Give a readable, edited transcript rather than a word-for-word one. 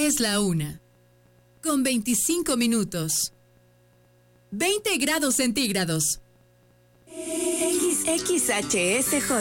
Es la 1. Con 25 minutos. 20 grados centígrados. XHSJ